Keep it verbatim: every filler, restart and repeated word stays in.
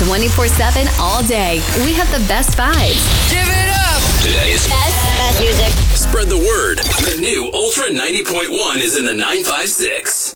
twenty-four seven all day. We have the best vibes. Give it up! Today's Best, best music. Spread the word. The new Ultra ninety point one is in the nine five six.